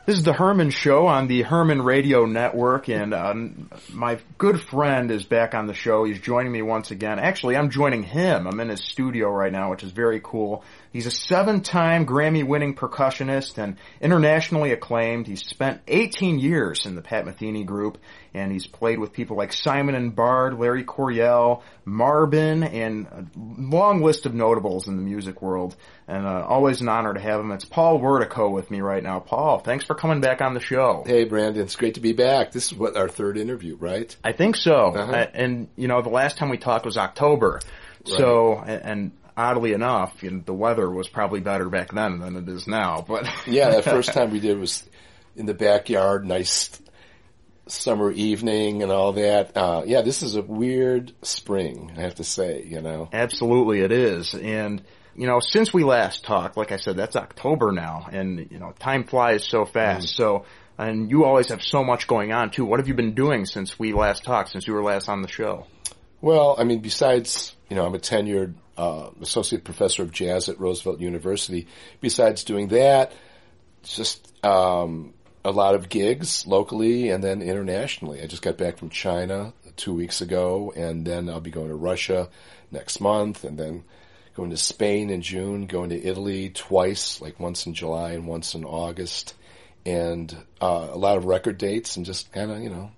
This is the Herman Show on the Herman Radio Network, and my good friend is back on the show. He's joining me once again. Actually, I'm joining him. I'm in his studio right now, which is very cool. He's a 7-time Grammy-winning percussionist and internationally acclaimed. He's spent 18 years in the Pat Metheny Group, and he's played with people like Simon and Bard, Larry Coryell, Marvin, and a long list of notables in the music world. And always an honor to have him. It's Paul Wertico with me right now. Paul, thanks for coming back on the show. Hey, Brandon. It's great to be back. This is our third interview, right? I think so. Uh-huh. And, the last time we talked was October. Right. So, and oddly enough, the weather was probably better back then than it is now. But yeah, that first time we did was in the backyard, nice summer evening and all that. Yeah, this is a weird spring, I have to say, Absolutely it is. And, since we last talked, like I said, that's October now. And, time flies so fast. So, and you always have so much going on, too. What have you been doing since we last talked, since you were last on the show? Well, besides, I'm a tenured associate professor of jazz at Roosevelt University. Besides doing that, just a lot of gigs locally and then internationally. I just got back from China 2 weeks ago, and then I'll be going to Russia next month, and then going to Spain in June, going to Italy twice, like once in July and once in August, and a lot of record dates, and just kind of,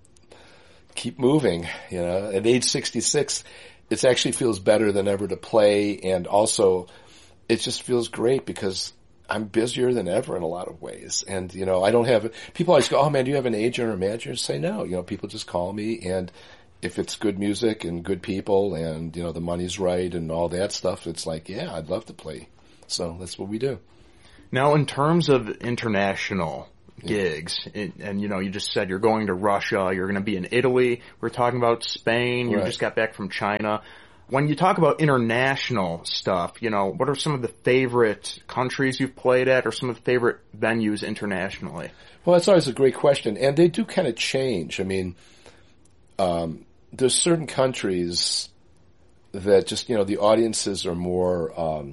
keep moving. At age 66, it actually feels better than ever to play, and also it just feels great because I'm busier than ever in a lot of ways. And, I don't have, people always go, oh man, do you have an agent or manager? I say no. People just call me, and if it's good music and good people and, the money's right and all that stuff, it's like, yeah, I'd love to play. So that's what we do. Now, in terms of international gigs, and you just said you're going to Russia, you're going to be in Italy, we're talking about Spain, you just got back from China. When you talk about international stuff, what are some of the favorite countries you've played at, or some of the favorite venues internationally? Well, that's always a great question, and they do kind of change. There's certain countries that just, the audiences are more,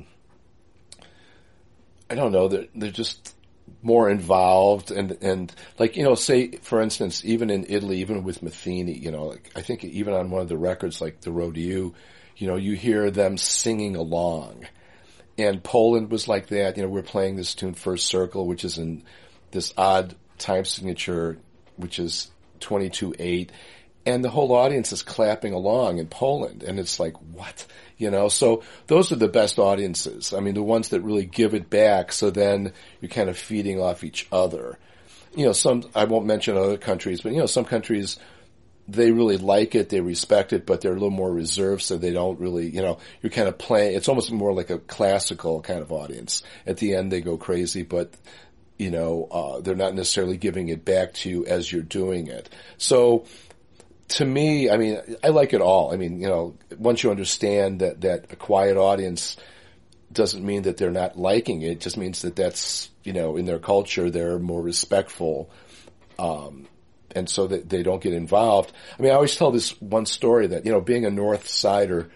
I don't know, they're just more involved, and like, say, for instance, even in Italy, even with Metheny, I think even on one of the records, like The Road to You, you hear them singing along. And Poland was like that. We're playing this tune First Circle, which is in this odd time signature, which is 22/8. And the whole audience is clapping along in Poland. And it's like, what? So those are the best audiences. The ones that really give it back. So then you're kind of feeding off each other. I won't mention other countries, but some countries, they really like it, they respect it, but they're a little more reserved, so they don't really, you're kind of playing, it's almost more like a classical kind of audience. At the end, they go crazy, but, they're not necessarily giving it back to you as you're doing it. So, to me, I like it all. Once you understand that a quiet audience doesn't mean that they're not liking it, it just means that that's, in their culture, they're more respectful, and so that they don't get involved. I always tell this one story that, being a North Sider,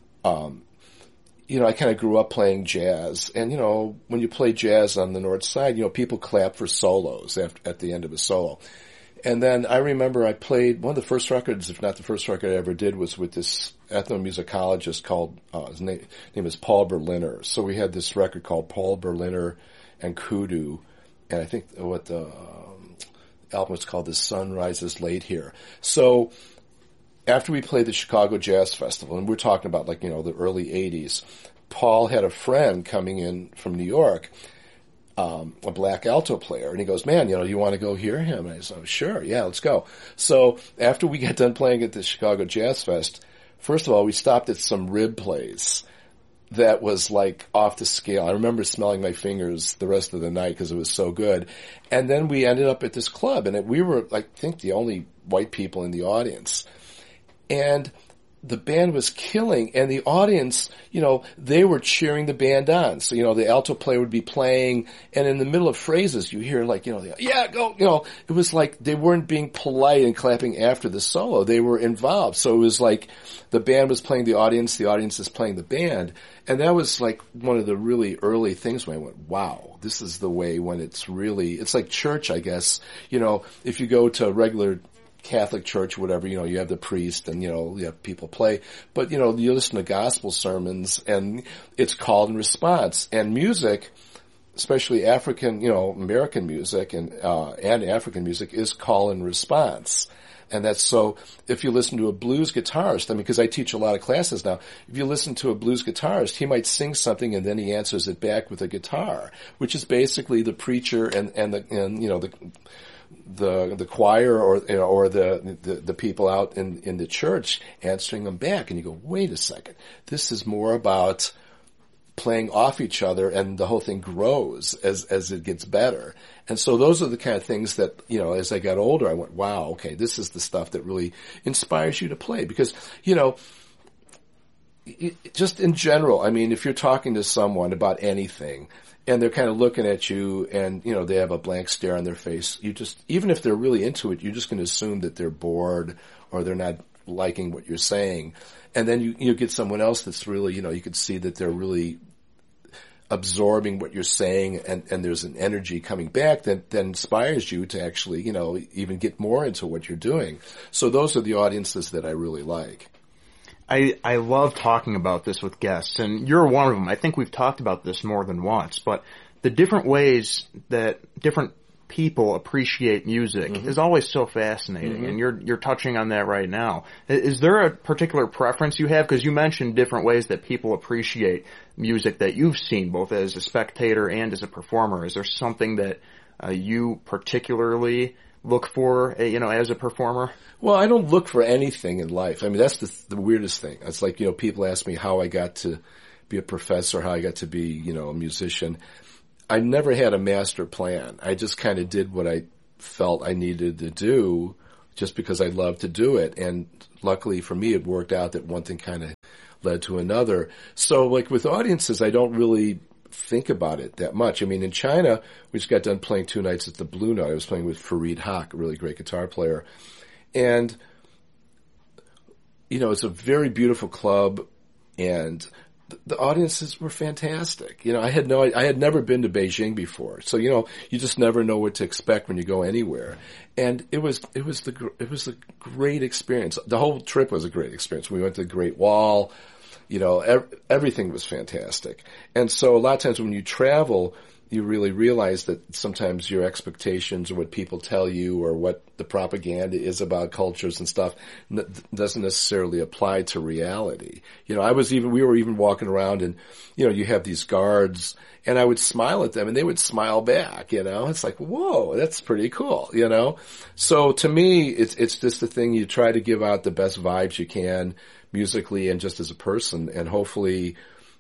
I kind of grew up playing jazz. And, when you play jazz on the North Side, people clap for solos at the end of a solo. And then I remember I played one of the first records, if not the first record I ever did, was with this ethnomusicologist called, his name is Paul Berliner. So we had this record called Paul Berliner and Kudu. And I think what the album was called The Sun Rises Late Here. So after we played the Chicago Jazz Festival, and we're talking about the early 80s, Paul had a friend coming in from New York, a black alto player, and he goes, man, do you want to go hear him? And I said, sure, yeah, let's go. So after we got done playing at the Chicago Jazz Fest, first of all, we stopped at some rib place that was like off the scale. I remember smelling my fingers the rest of the night because it was so good. And then we ended up at this club, and we were, I think, the only white people in the audience. And the band was killing, and the audience, they were cheering the band on. So, the alto player would be playing, and in the middle of phrases, you hear yeah, go, it was like they weren't being polite and clapping after the solo. They were involved. So it was like the band was playing the audience is playing the band. And that was like one of the really early things when I went, wow, this is the way when it's like church, I guess. If you go to a regular Catholic church, whatever, you have the priest and, you have people play. But, you listen to gospel sermons and it's call and response. And music, especially African, American music and African music is call and response. And that's so, if you listen to a blues guitarist, because I teach a lot of classes now, if you listen to a blues guitarist, he might sing something and then he answers it back with a guitar, which is basically the preacher and the choir or the people out in the church answering them back. And you go, wait a second, this is more about playing off each other, and the whole thing grows as it gets better. And so those are the kind of things that, as I got older, I went, wow, okay, this is the stuff that really inspires you to play. Because, just in general, if you're talking to someone about anything, and they're kind of looking at you and, they have a blank stare on their face, even if they're really into it, you're just going to assume that they're bored or they're not liking what you're saying. And then you get someone else that's really, you can see that they're really absorbing what you're saying, and there's an energy coming back that inspires you to actually, even get more into what you're doing. So those are the audiences that I really like. I love talking about this with guests, and you're one of them. I think we've talked about this more than once, but the different ways that different people appreciate music is always so fascinating, and you're touching on that right now. Is there a particular preference you have? Because you mentioned different ways that people appreciate music that you've seen, both as a spectator and as a performer. Is there something that you particularly look for, as a performer? Well, I don't look for anything in life. That's the weirdest thing. It's like, people ask me how I got to be a professor, how I got to be, a musician. I never had a master plan. I just kind of did what I felt I needed to do just because I loved to do it. And luckily for me, it worked out that one thing kind of led to another. So like with audiences, I don't really think about it that much. In China, we just got done playing 2 nights at the Blue Note. I was playing with Fareed Haque, a really great guitar player. And, it's a very beautiful club, and the audiences were fantastic. I had never been to Beijing before. So, you just never know what to expect when you go anywhere. And it was a great experience. The whole trip was a great experience. We went to the Great Wall. Everything was fantastic. And so a lot of times when you travel, you really realize that sometimes your expectations or what people tell you or what the propaganda is about cultures and stuff doesn't necessarily apply to reality. We were even walking around and, you have these guards, and I would smile at them and they would smile back, It's like, whoa, that's pretty cool, So to me, it's just the thing, you try to give out the best vibes you can musically and just as a person, and hopefully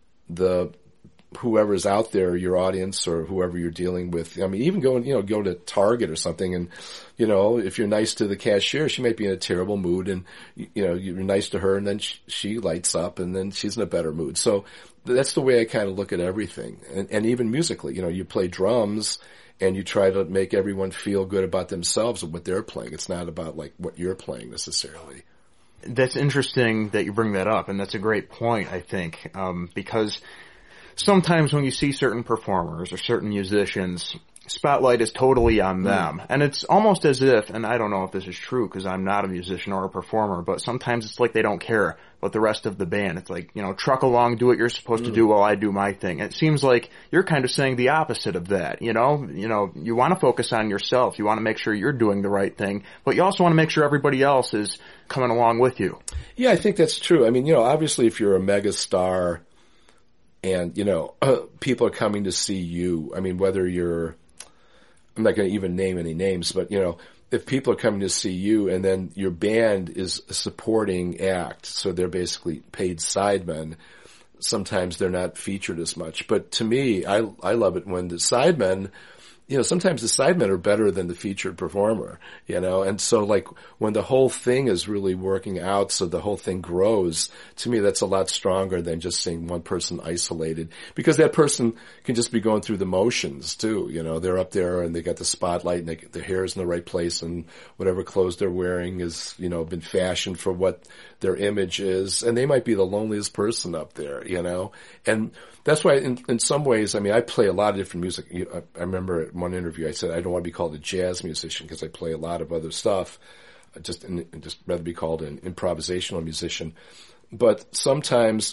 whoever's out there, your audience or whoever you're dealing with. Even go to Target or something, and, if you're nice to the cashier, she might be in a terrible mood, and, you're nice to her, and then she lights up, and then she's in a better mood. So that's the way I kind of look at everything. And even musically, you play drums, and you try to make everyone feel good about themselves and what they're playing. It's not about like what you're playing necessarily. That's interesting that you bring that up, and that's a great point, I think, because sometimes when you see certain performers or certain musicians, spotlight is totally on them. And it's almost as if, and I don't know if this is true because I'm not a musician or a performer, but sometimes it's like they don't care about the rest of the band. It's like, truck along, do what you're supposed to do while I do my thing. It seems like you're kind of saying the opposite of that, you want to focus on yourself. You want to make sure you're doing the right thing, but you also want to make sure everybody else is coming along with you. Yeah, I think that's true. Obviously if you're a mega star, and, people are coming to see you. Whether I'm not going to even name any names, but, if people are coming to see you and then your band is a supporting act, so they're basically paid sidemen, sometimes they're not featured as much. But to me, I love it when the sidemen sometimes the sidemen are better than the featured performer, and so like when the whole thing is really working out, so the whole thing grows, to me that's a lot stronger than just seeing one person isolated, because that person can just be going through the motions too, they're up there and they got the spotlight and their hair is in the right place and whatever clothes they're wearing is, been fashioned for what their image is, and they might be the loneliest person up there, and that's why in some ways, I mean, I play a lot of different music. I remember at one interview I said I don't want to be called a jazz musician because I play a lot of other stuff. Just rather be called an improvisational musician. But sometimes,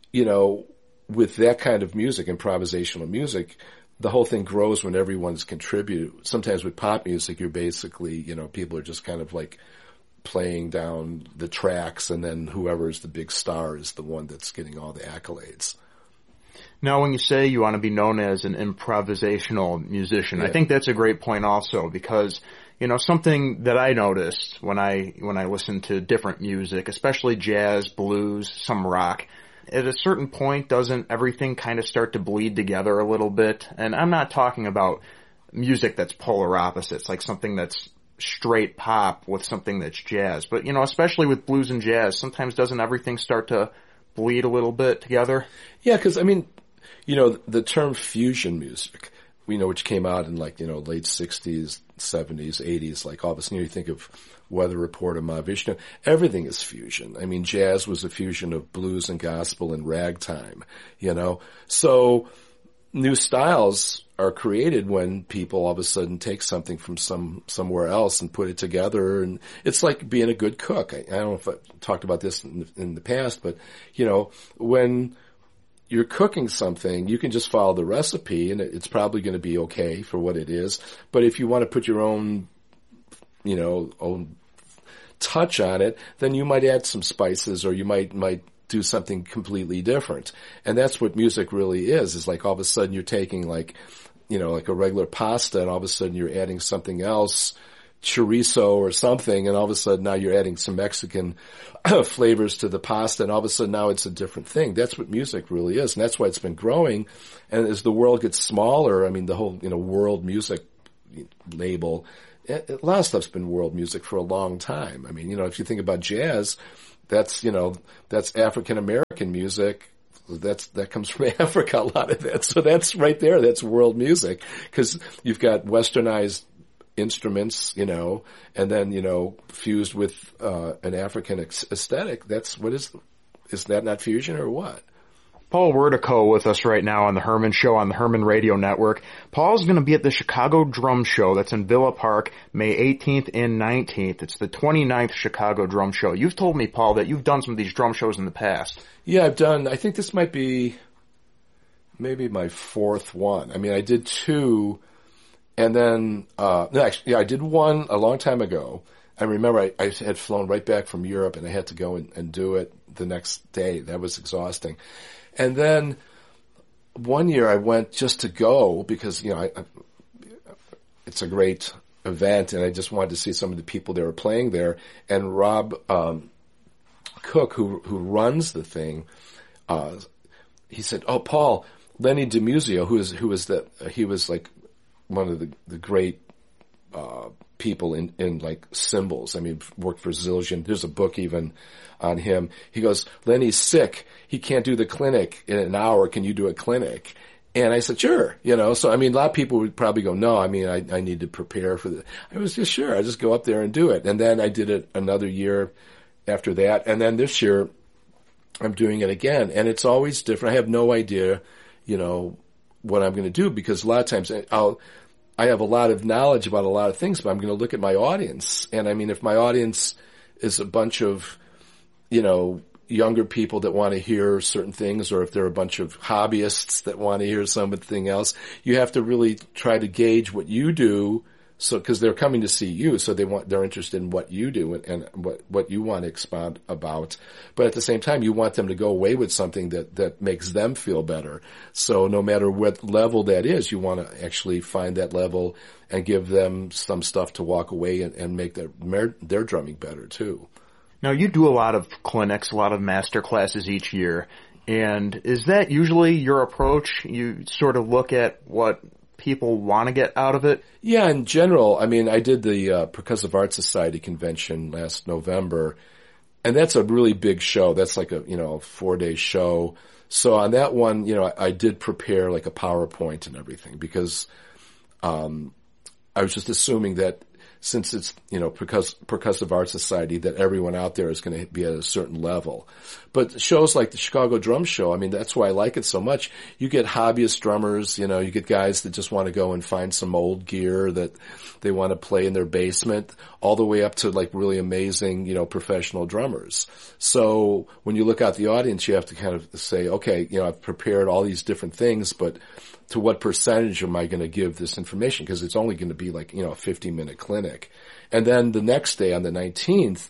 with that kind of music, improvisational music, the whole thing grows when everyone's contributed. Sometimes with pop music, you're basically, people are just kind of like playing down the tracks, and then whoever's the big star is the one that's getting all the accolades. Now, when you say you want to be known as an improvisational musician, I think that's a great point also, because, something that I noticed when I listen to different music, especially jazz, blues, some rock, at a certain point, doesn't everything kind of start to bleed together a little bit? And I'm not talking about music that's polar opposites, like something that's straight pop with something that's jazz. But, especially with blues and jazz, sometimes doesn't everything start to bleed a little bit together? Yeah, because, I mean, the term fusion music, which came out in late 60s, 70s, 80s, like all of a sudden you think of Weather Report or Mahavishnu, everything is fusion. I mean, jazz was a fusion of blues and gospel and ragtime, So new styles are created when people all of a sudden take something from somewhere else and put it together. And it's like being a good cook. I don't know if I've talked about this in the past, but, when you're cooking something, you can just follow the recipe and it's probably going to be okay for what it is. But if you want to put your own touch on it, then you might add some spices, or you might do something completely different. And that's what music really is like all of a sudden you're taking like a regular pasta, and all of a sudden you're adding something else, chorizo or something, and all of a sudden now you're adding some Mexican flavors to the pasta, and all of a sudden now it's a different thing. That's what music really is, and that's why it's been growing. And as the world gets smaller, I mean, the whole, world music label, a lot of stuff's been world music for a long time. I mean, if you think about jazz, that's African American music. That comes from Africa, a lot of that. So that's right there. That's world music, because you've got westernized instruments, and then, fused with, an African aesthetic. That's what is that not fusion or what? Paul Wertico with us right now on the Herman Show on the Herman Radio Network. Paul's going to be at the Chicago Drum Show. That's in Villa Park, May 18th and 19th. It's the 29th Chicago Drum Show. You've told me, Paul, that you've done some of these drum shows in the past. Yeah, I think this might be maybe my fourth one. I mean, I did two, and then, I did one a long time ago. I remember I had flown right back from Europe, and I had to go and do it the next day. That was exhausting. And then one year I went just to go because, it's a great event, and I just wanted to see some of the people that were playing there. And Rob Cook, who runs the thing, he said, "Oh, Paul, Lenny DiMuzio, he was like one of the great people in like cymbals. I mean, worked for Zildjian. There's a book even on him. He goes, Lenny's sick. He can't do the clinic in an hour. Can you do a clinic?" And I said, sure. So, I mean, a lot of people would probably go, no, I mean, I need to prepare for this. I was just sure. I just go up there and do it. And then I did it another year after that. And then this year I'm doing it again. And it's always different. I have no idea, what I'm going to do, because a lot of times I have a lot of knowledge about a lot of things, but I'm going to look at my audience. And I mean, if my audience is a bunch of, younger people that want to hear certain things, or if they're a bunch of hobbyists that want to hear something else, you have to really try to gauge what you do. So, cause they're coming to see you, so they're interested in what you do and what you want to expound about. But at the same time, you want them to go away with something that makes them feel better. So no matter what level that is, you want to actually find that level and give them some stuff to walk away and make their drumming better too. Now, you do a lot of clinics, a lot of master classes each year. And is that usually your approach? You sort of look at what people want to get out of it? Yeah, in general, I mean, I did the Percussive Art Society convention last November, and that's a really big show. That's like a 4-day show. So on that one, I did prepare like a PowerPoint and everything because I was just assuming that since it's, Percussive Art Society, that everyone out there is going to be at a certain level. But shows like the Chicago Drum Show, I mean, that's why I like it so much. You get hobbyist drummers, you get guys that just want to go and find some old gear that they want to play in their basement, all the way up to like really amazing, professional drummers. So when you look out the audience, you have to kind of say, okay, I've prepared all these different things, but to what percentage am I going to give this information? Because it's only going to be like, a 50-minute clinic. And then the next day on the 19th,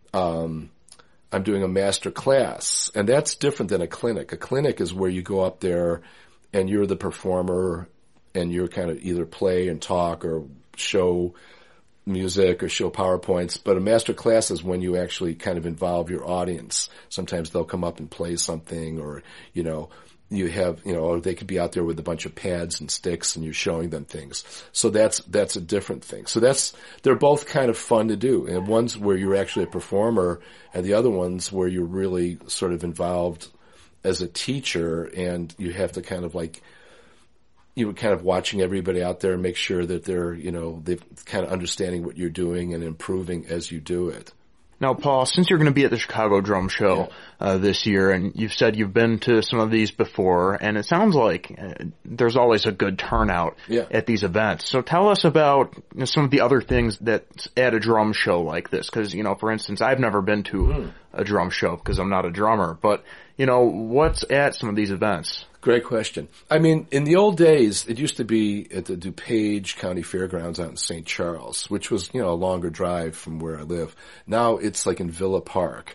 I'm doing a master class, and that's different than a clinic. A clinic is where you go up there and you're the performer and you're kind of either play and talk or show music or show PowerPoints. But a master class is when you actually kind of involve your audience. Sometimes they'll come up and play something, or, you have, or they could be out there with a bunch of pads and sticks and you're showing them things. So that's a different thing. So they're both kind of fun to do. And one's where you're actually a performer, and the other one's where you're really sort of involved as a teacher, and you have to kind of like, you're kind of watching everybody out there and make sure that they're, they're kind of understanding what you're doing and improving as you do it. Now, Paul, since you're going to be at the Chicago Drum Show this year, and you've said you've been to some of these before, and it sounds like there's always a good turnout at these events. So tell us about some of the other things that's at a drum show like this. Because, for instance, I've never been to a drum show because I'm not a drummer. But, what's at some of these events? Great question. I mean, in the old days, it used to be at the DuPage County Fairgrounds out in St. Charles, which was, a longer drive from where I live. Now it's like in Villa Park.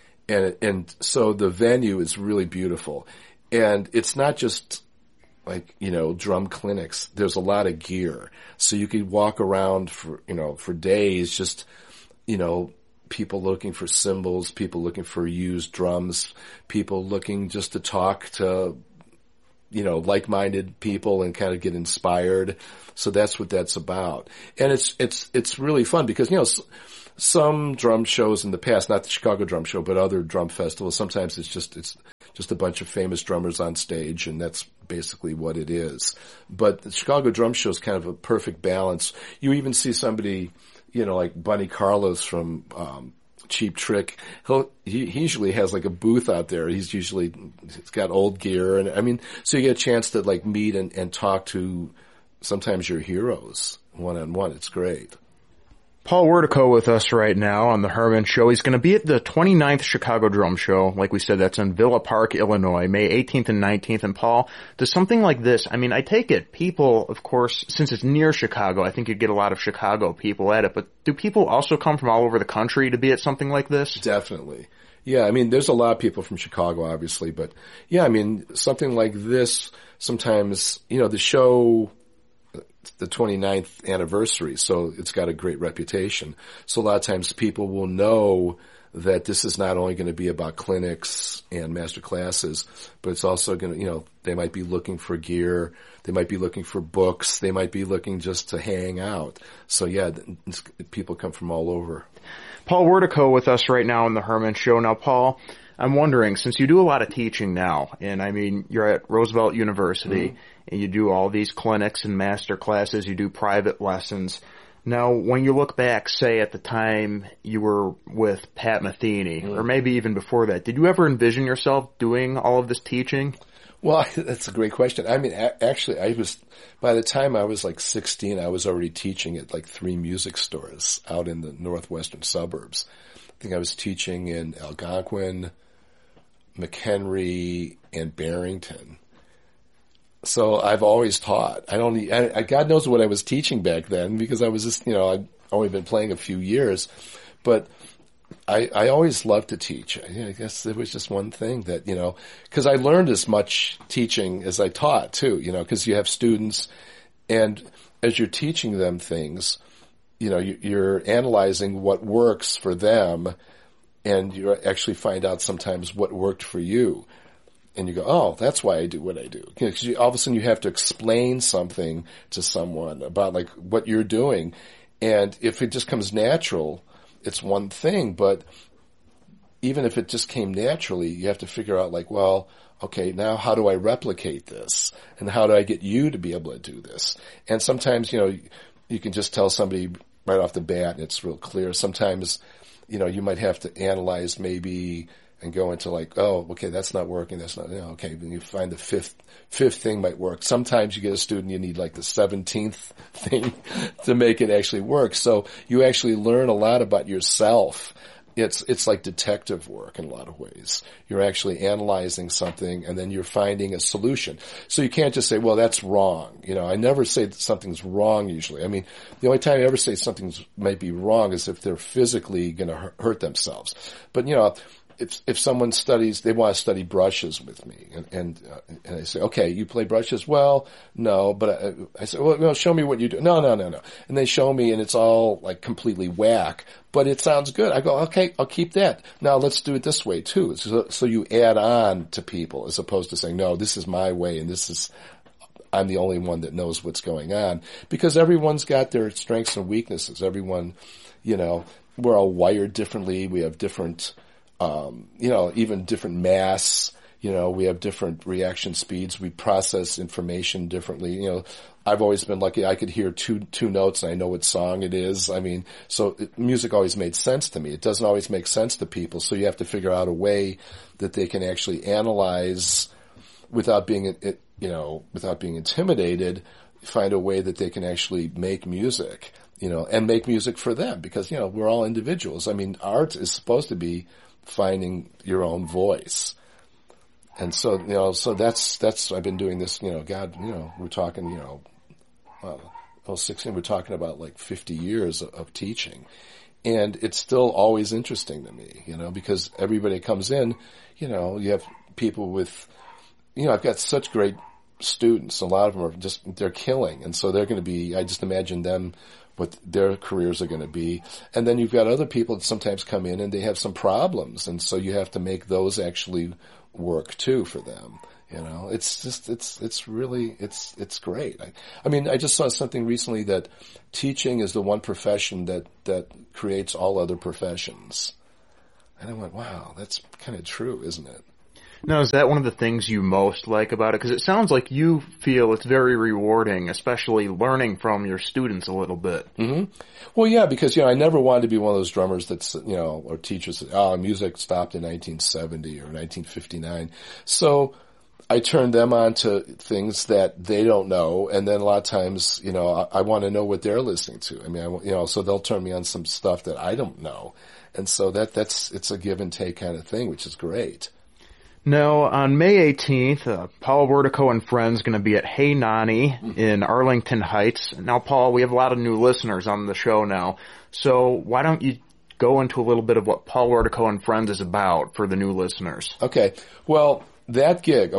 And so the venue is really beautiful. And it's not just like, drum clinics. There's a lot of gear. So you could walk around for days, just, people looking for cymbals, people looking for used drums, people looking just to talk to, like-minded people and kind of get inspired. So that's what that's about. And it's really fun because, some drum shows in the past, not the Chicago Drum Show, but other drum festivals, sometimes it's just a bunch of famous drummers on stage, and that's basically what it is. But the Chicago Drum Show is kind of a perfect balance. You even see somebody, like Bunny Carlos from, Cheap Trick. He usually has like a booth out there. He's got old gear, and I mean, so you get a chance to like meet and talk to sometimes your heroes one-on-one. It's great. Paul Wertico with us right now on the Herman Show. He's going to be at the 29th Chicago Drum Show. Like we said, that's in Villa Park, Illinois, May 18th and 19th. And Paul, does something like this, I mean, I take it people, of course, since it's near Chicago, I think you'd get a lot of Chicago people at it, but do people also come from all over the country to be at something like this? Definitely. Yeah, I mean, there's a lot of people from Chicago, obviously, but yeah, I mean, something like this, sometimes, the show, the 29th anniversary, so it's got a great reputation. So a lot of times people will know that this is not only going to be about clinics and master classes, but it's also going to, they might be looking for gear, they might be looking for books, they might be looking just to hang out. So yeah, people come from all over. Paul Wertico with us right now on the Herman Show. Now, Paul, I'm wondering, since you do a lot of teaching now, and I mean, you're at Roosevelt University, and you do all these clinics and master classes, you do private lessons. Now, when you look back, say at the time you were with Pat Metheny, or maybe even before that, did you ever envision yourself doing all of this teaching? Well, that's a great question. I mean, actually, by the time I was like 16, I was already teaching at like 3 music stores out in the northwestern suburbs. I think I was teaching in Algonquin, McHenry, and Barrington. So I've always taught. God knows what I was teaching back then because I was just, I'd only been playing a few years, but I always loved to teach. I guess it was just one thing that, because I learned as much teaching as I taught too, because you have students, and as you're teaching them things, you're analyzing what works for them, and you actually find out sometimes what worked for you. and you go, oh, that's why I do what I do. Because all of a sudden you have to explain something to someone about like what you're doing. And if it just comes natural, it's one thing. But even if it just came naturally, you have to figure out like, well, okay, now how do I replicate this? And how do I get you to be able to do this? And sometimes, you can just tell somebody right off the bat and it's real clear. Sometimes, you might have to analyze maybe and go into like, oh, okay, that's not working. That's not, okay. Then you find the fifth thing might work. Sometimes you get a student, you need like the 17th thing to make it actually work. So you actually learn a lot about yourself. It's like detective work in a lot of ways. You're actually analyzing something and then you're finding a solution. So you can't just say, well, that's wrong. I never say that something's wrong usually. I mean, the only time I ever say something's might be wrong is if they're physically going to hurt themselves. But, if someone they want to study brushes with me, and I say, okay, you play brushes? Well, no, but I say, well, show me what you do. No. And they show me and it's all like completely whack, but it sounds good. I go, okay, I'll keep that. Now let's do it this way too. So you add on to people as opposed to saying, no, this is my way and I'm the only one that knows what's going on, because everyone's got their strengths and weaknesses. Everyone, we're all wired differently. We have different, even different mass, we have different reaction speeds. We process information differently. I've always been lucky. I could hear two notes and I know what song it is. I mean, music always made sense to me. It doesn't always make sense to people. So you have to figure out a way that they can actually analyze without being intimidated, find a way that they can actually make music, and make music for them, because, we're all individuals. I mean, art is supposed to be finding your own voice. And so, so that's, I've been doing this, we're talking, 16, we're talking about like 50 years of teaching. And it's still always interesting to me, because everybody comes in, you have people with, I've got such great students. A lot of them are they're killing. And so they're going to be, I just imagine them, what their careers are going to be. And then you've got other people that sometimes come in and they have some problems. And so you have to make those actually work too for them. It's just, it's really great. I mean, I just saw something recently that teaching is the one profession that creates all other professions. And I went, wow, that's kind of true, isn't it? Now, is that one of the things you most like about it? Because it sounds like you feel it's very rewarding, especially learning from your students a little bit. Mm-hmm. Well, yeah, because, I never wanted to be one of those drummers that's, or teachers that, music stopped in 1970 or 1959. So I turned them on to things that they don't know. And then a lot of times, I want to know what they're listening to. I mean, so they'll turn me on some stuff that I don't know. And so it's a give and take kind of thing, which is great. Now, on May 18th, Paul Wertico and friends going to be at Hey Nani in Arlington Heights. Now, Paul, we have a lot of new listeners on the show now, so why don't you go into a little bit of what Paul Wertico and friends is about for the new listeners? Okay. Well, that gig,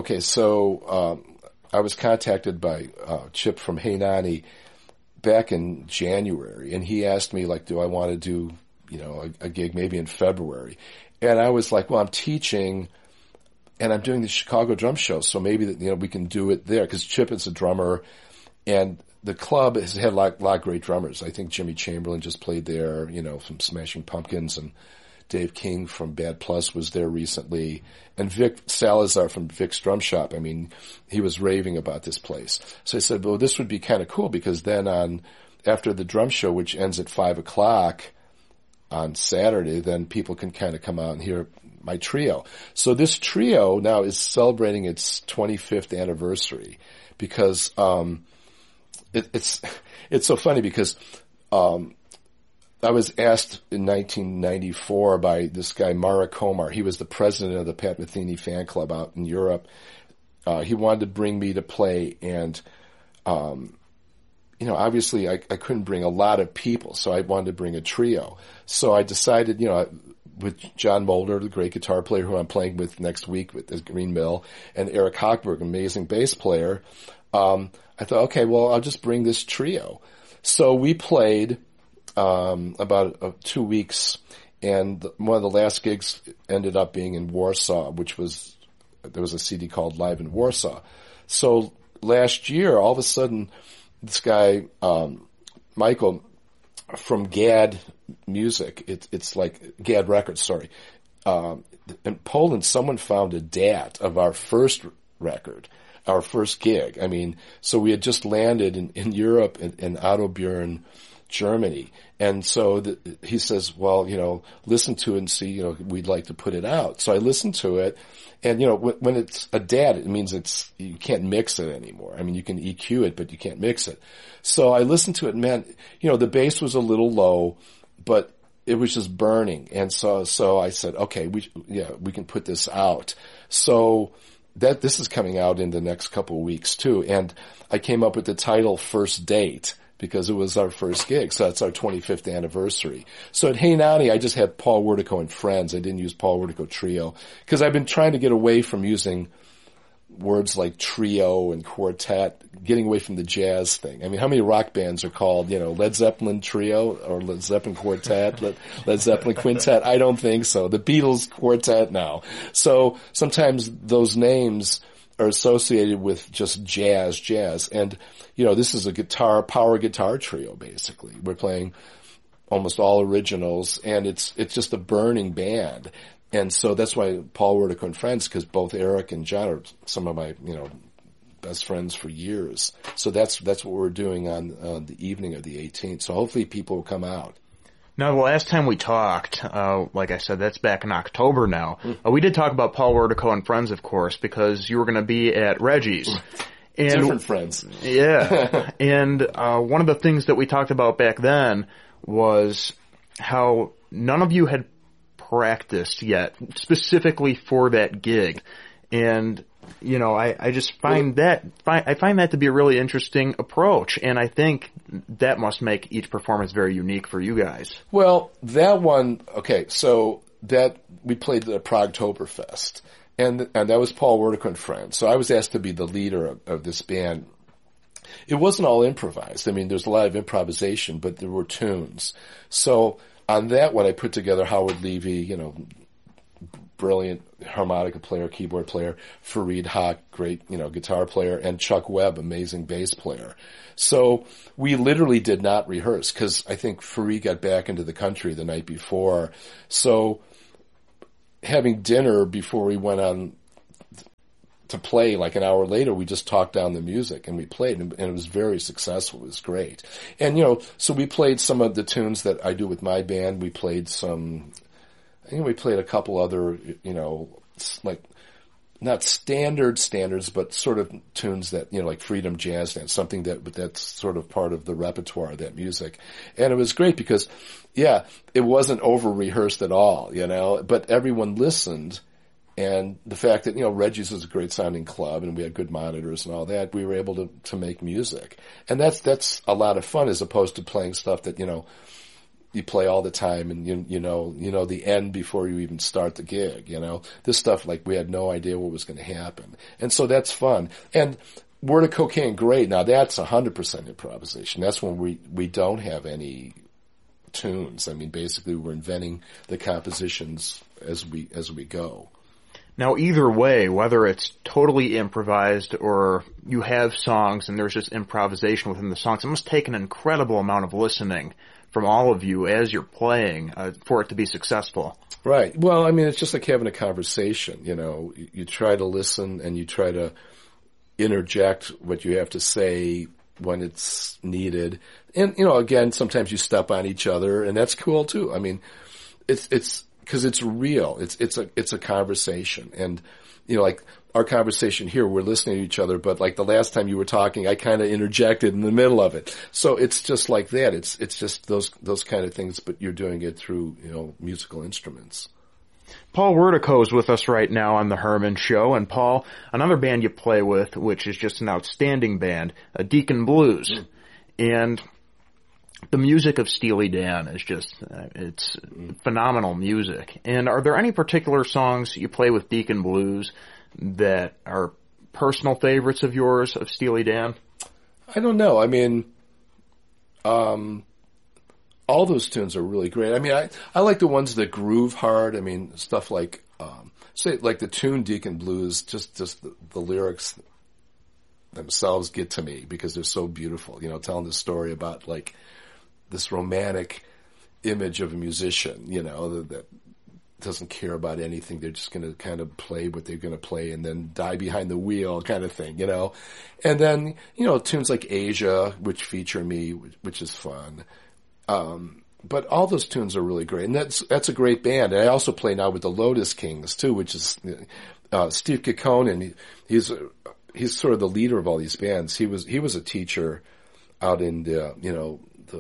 so I was contacted by Chip from Hey Nani back in January, and he asked me, like, do I want to do, a gig maybe in February? And I was like, well, I'm teaching, and I'm doing the Chicago Drum Show, so maybe we can do it there, because Chip is a drummer, and the club has had a lot of great drummers. I think Jimmy Chamberlain just played there, from Smashing Pumpkins, and Dave King from Bad Plus was there recently, and Vic Salazar from Vic's Drum Shop. I mean, he was raving about this place. So I said, well, this would be kind of cool, because then after the drum show, which ends at 5:00 on Saturday, then people can kind of come out and hear my trio. So this trio now is celebrating its 25th anniversary, because it's so funny, because I was asked in 1994 by this guy Mara Komar. He was the president of the Pat Metheny fan club out in Europe. He wanted to bring me to play, and obviously I couldn't bring a lot of people, so I wanted to bring a trio. So I decided, with John Mulder, the great guitar player who I'm playing with next week with the Green Mill, and Eric Hochberg, amazing bass player, I thought, okay, well, I'll just bring this trio. So we played about 2 weeks, and one of the last gigs ended up being in Warsaw, which was there was a CD called Live in Warsaw. So last year, all of a sudden, this guy, Michael, from GAD Music, it's like GAD Records, sorry. In Poland, someone found a DAT of our first record, our first gig. I mean, so we had just landed in Europe, in Ottobrunn, Germany. And so he says, well, listen to it and see, we'd like to put it out. So I listened to it. And, when it's a DAT, it means you can't mix it anymore. I mean, you can EQ it, but you can't mix it. So I listened to it, and man, the bass was a little low, but it was just burning. And so I said, okay, we can put this out. So this is coming out in the next couple of weeks too. And I came up with the title First Date, because it was our first gig. So that's our 25th anniversary. So at Hey Nani, I just had Paul Wertico and Friends. I didn't use Paul Wertico Trio, because I've been trying to get away from using words like trio and quartet, getting away from the jazz thing. I mean, how many rock bands are called, Led Zeppelin Trio or Led Zeppelin Quartet, Led Zeppelin Quintet? I don't think so. The Beatles Quartet? No. So sometimes those names are associated with just jazz. And, this is a power guitar trio, basically. We're playing almost all originals, and it's just a burning band. And so that's why Paul Wertico and Friends, because both Eric and John are some of my, best friends for years. So that's what we're doing on the evening of the 18th. So hopefully people will come out. Now, the last time we talked, like I said, that's back in October now. We did talk about Paul Wertico and Friends, of course, because you were going to be at Reggie's. And, different friends. Yeah. And one of the things that we talked about back then was how none of you had practiced yet, specifically for that gig. And, I just find I find that to be a really interesting approach. And I think that must make each performance very unique for you guys. Well, that one, okay, so that we played at Progtoberfest. And that was Paul Wertico and Friends. So I was asked to be the leader of this band. It wasn't all improvised. I mean, there's a lot of improvisation, but there were tunes. So on that one, I put together Howard Levy, brilliant harmonica player, keyboard player, Fareed Haq, great, guitar player, and Chuck Webb, amazing bass player. So we literally did not rehearse, because I think Fareed got back into the country the night before. So having dinner before we went on to play, like an hour later, we just talked down the music and we played, and it was very successful. It was great. And, so we played some of the tunes that I do with my band. We played I think we played a couple other, like not standards, but sort of tunes that, like Freedom Jazz Dance, something that's sort of part of the repertoire of that music. And it was great because, it wasn't over-rehearsed at all, but everyone listened. And the fact that, Reggie's is a great sounding club and we had good monitors and all that, we were able to make music. And that's a lot of fun, as opposed to playing stuff that, you play all the time and you know the end before you even start the gig, This stuff, like, we had no idea what was going to happen. And so that's fun. And Word of Cocaine, great. Now that's 100% improvisation. That's when we don't have any tunes. I mean, basically we're inventing the compositions as we go. Now, either way, whether it's totally improvised or you have songs and there's just improvisation within the songs, it must take an incredible amount of listening from all of you as you're playing for it to be successful. Right. Well, I mean, it's just like having a conversation, You try to listen and you try to interject what you have to say when it's needed. And, again, sometimes you step on each other, and that's cool too. I mean, it's because it's real. It's a conversation. And, like our conversation here, we're listening to each other, but like the last time you were talking, I kind of interjected in the middle of it. So it's just like that. It's just those kind of things, but you're doing it through, musical instruments. Paul Wertico is with us right now on the Herman Show. And Paul, another band you play with, which is just an outstanding band, Deacon Blues. And the music of Steely Dan is just, it's phenomenal music. And are there any particular songs you play with Deacon Blues that are personal favorites of yours, of Steely Dan? I don't know. I mean, all those tunes are really great. I mean, I like the ones that groove hard. I mean, stuff like say like the tune Deacon Blues, just the lyrics themselves get to me because they're so beautiful, you know, telling the story about like this romantic image of a musician, you know, that doesn't care about anything. They're just going to kind of play what they're going to play and then die behind the wheel kind of thing, you know. And then, you know, tunes like Asia, which feature me, which is fun. But all those tunes are really great. And that's a great band. And I also play now with the Lotus Kings too, which is, Steve Kekkonen. He's sort of the leader of all these bands. He was a teacher out in the, you know,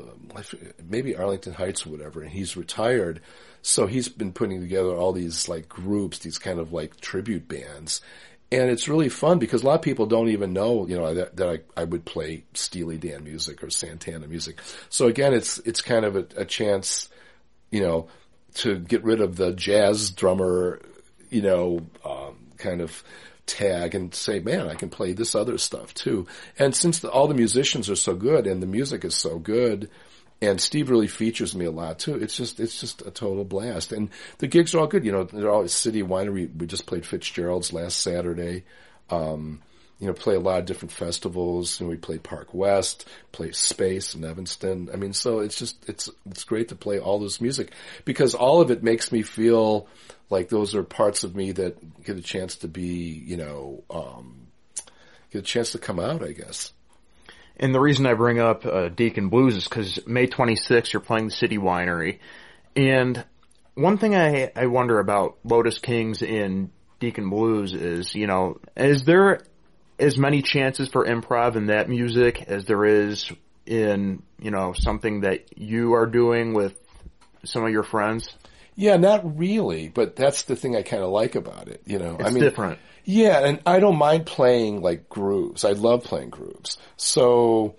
maybe Arlington Heights or whatever, and he's retired. So he's been putting together all these like groups, these kind of like tribute bands. And it's really fun because a lot of people don't even know, you know, that I would play Steely Dan music or Santana music. So again, it's kind of a chance, you know, to get rid of the jazz drummer, you know, kind of tag and say, man, I can play this other stuff too. And since all the musicians are so good and the music is so good, and Steve really features me a lot too, it's just a total blast. And the gigs are all good. You know, they're all City Winery. We just played Fitzgerald's last Saturday. You know, play a lot of different festivals. And we played Park West, play Space in Evanston. I mean, so it's great to play all this music because all of it makes me feel like those are parts of me that get a chance to be, you know, get a chance to come out, I guess. And the reason I bring up Deacon Blues is because May 26th, you're playing the City Winery. And one thing I wonder about Lotus Kings and Deacon Blues is, you know, is there as many chances for improv in that music as there is in, you know, something that you are doing with some of your friends? Yeah, not really, but that's the thing I kind of like about it, you know. It's different. Yeah, and I don't mind playing like grooves. I love playing grooves. So,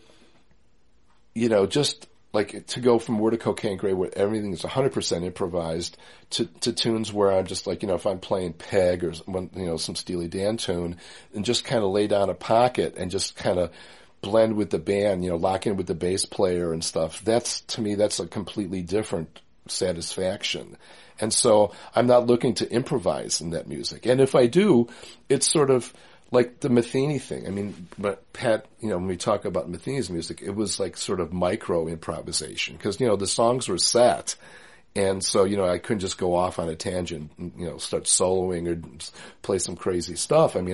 you know, just like to go from Word of Cocaine Gray where everything is 100% improvised to tunes where I'm just like, you know, if I'm playing Peg or, you know, some Steely Dan tune and just kind of lay down a pocket and just kind of blend with the band, you know, lock in with the bass player and stuff. That's, to me, that's a completely different satisfaction. And so I'm not looking to improvise in that music. And if I do, it's sort of like the Metheny thing. I mean, but Pat, you know, when we talk about Metheny's music, it was like sort of micro improvisation because, you know, the songs were set. And so, you know, I couldn't just go off on a tangent and, you know, start soloing or play some crazy stuff. I mean,